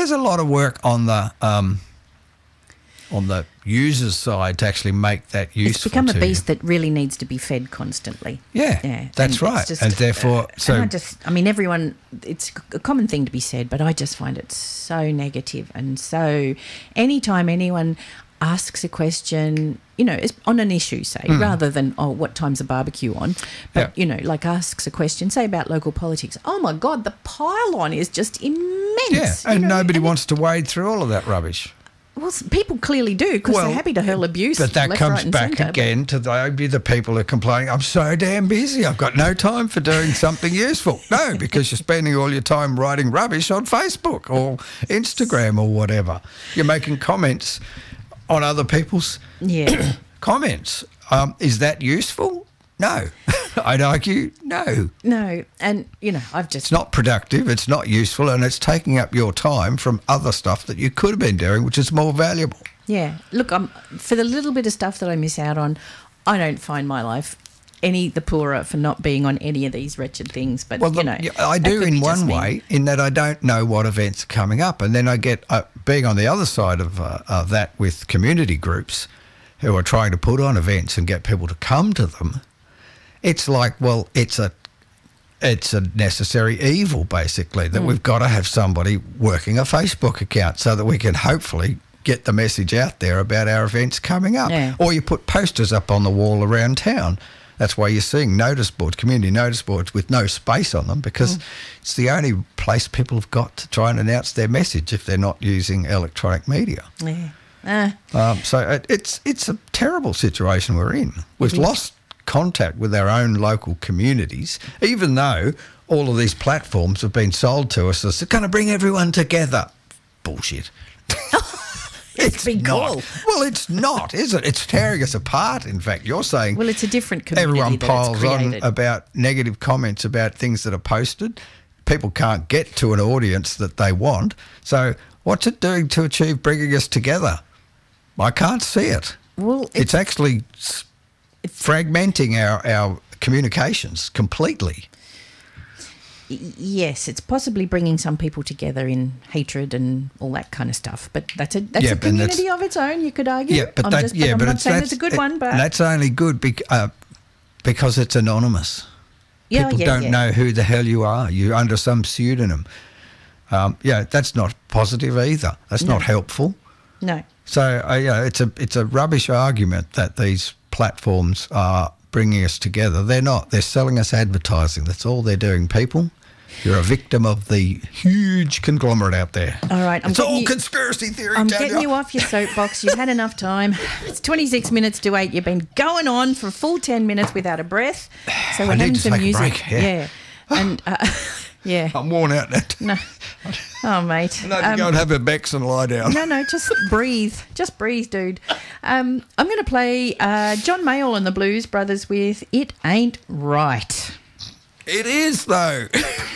there's a lot of work on the user's side to actually make that useful. It's become a to beast you. that really needs to be fed constantly. Yeah, that's and right. it's just, and therefore, everyone, it's a common thing to be said, but I just find it so negative. And so anytime anyone asks a question, it's on an issue, say, rather than, what time's a barbecue on? But, like asks a question, say about local politics. Oh, my God, the pile-on is just immense. Yeah, and nobody wants to wade through all of that rubbish. Well, people clearly do because they're happy to hurl abuse. But that left, comes right and back centre, again to the people who are complaining, I'm so damn busy, I've got no time for doing something useful. No, because you're spending all your time writing rubbish on Facebook or Instagram or whatever. You're making comments on other people's comments. Is that useful? No. I'd argue no. No, and, It's not productive, it's not useful, and it's taking up your time from other stuff that you could have been doing, which is more valuable. Yeah. Look, for the little bit of stuff that I miss out on, I don't find my life any the poorer for not being on any of these wretched things. But, I do in one way, in that I don't know what events are coming up. And then I get, being on the other side of that with community groups who are trying to put on events and get people to come to them, it's like, well, it's a necessary evil, basically, that we've got to have somebody working a Facebook account so that we can hopefully get the message out there about our events coming up. Yeah. Or you put posters up on the wall around town. That's why you're seeing community notice boards with no space on them, because it's the only place people have got to try and announce their message if they're not using electronic media. Yeah. So it's a terrible situation we're in. We've lost contact with our own local communities, even though all of these platforms have been sold to us as going to bring everyone together. Bullshit. It's been not. cool. Well, it's not, is it? It's tearing us apart. In fact, you're saying, Well, it's a different community everyone that piles it's on created. about negative comments about things that are posted. People can't get to an audience that they want. So what's it doing to achieve bringing us together? I can't see it. Well, It's actually fragmenting our communications completely. Yes, it's possibly bringing some people together in hatred and all that kind of stuff. But that's a community of its own, you could argue. Yeah, but I'm not saying it's a good one, but that's only good because it's anonymous. People don't know who the hell you are. You're under some pseudonym. That's not positive either. That's not helpful. No. So it's a rubbish argument that these platforms are bringing us together. They're not. They're selling us advertising. That's all they're doing, people. You're a victim of the huge conglomerate out there. All right. It's all conspiracy theory, I'm Tanya. getting you off your soapbox. You've had enough time. It's 26 minutes to 8. You've been going on for a full 10 minutes without a breath. So we're I having need to some take a music. break, yeah. And, yeah. I'm worn out now. No. Oh, mate. I need to go and have a Bex and lie down. No, just breathe. Just breathe, dude. I'm going to play John Mayall and the Blues Brothers with It Ain't Right. It is, though.